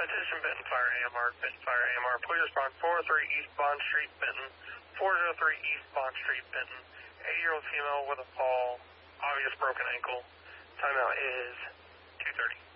Attention Benton Fire AMR, Benton Fire AMR. Please respond 403 East Bond Street, Benton. 403 East Bond Street, Benton. 8-year-old female with a fall, obvious broken ankle. Timeout is 2:30.